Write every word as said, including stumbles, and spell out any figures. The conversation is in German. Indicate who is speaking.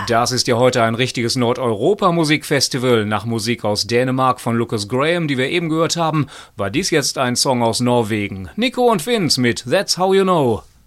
Speaker 1: Das ist ja heute ein richtiges Nordeuropa-Musikfestival. Nach Musik aus Dänemark von Lucas Graham, die wir eben gehört haben, war dies jetzt ein Song aus Norwegen. Nico und Vince mit That's How You Know.